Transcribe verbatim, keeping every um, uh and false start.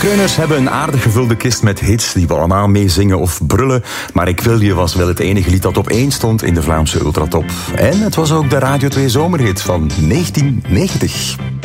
Kreuners hebben een aardig gevulde kist met hits die we allemaal meezingen of brullen. Maar Ik wil je was wel het enige lied dat op één stond in de Vlaamse Ultratop. En het was ook de Radio twee zomerhit van negentien negentig.